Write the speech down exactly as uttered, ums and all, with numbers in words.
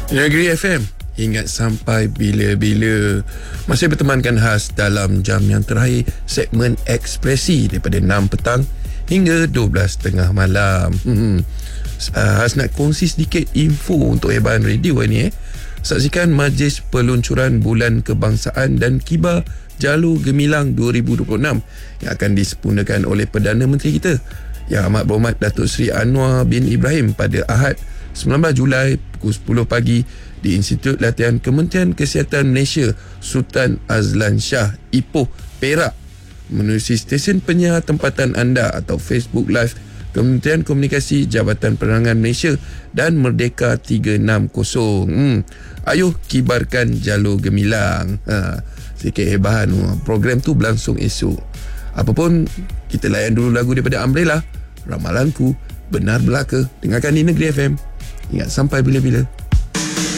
Negeri F M, ingat sampai bila-bila. Masih bertemankan khas dalam jam yang terakhir, segmen Ekspresi daripada enam petang hingga dua belas tengah malam. hmm. uh, Has nak kongsi sedikit info untuk hebahan radio ni eh. Saksikan majlis peluncuran Bulan Kebangsaan dan Kibar Jalur Gemilang dua ribu dua puluh enam yang akan disempurnakan oleh Perdana Menteri kita Yang Amat Berhormat Datuk Seri Anwar bin Ibrahim pada Ahad sembilan belas Julai pukul sepuluh pagi di Institut Latihan Kementerian Kesihatan Malaysia Sultan Azlan Shah, Ipoh, Perak. Menerusi stesen penyiar tempatan anda atau Facebook Live Kementerian Komunikasi Jabatan Penerangan Malaysia dan Merdeka tiga enam kosong. Hmm. Ayuh kibarkan jalur gemilang. Ha, sikit hebahan. Program tu berlangsung esok. Apapun, kita layan dulu lagu daripada Umbrella, Ramalanku Benar Belaka. Dengarkan di Negeri F M. Ingat sampai bila-bila.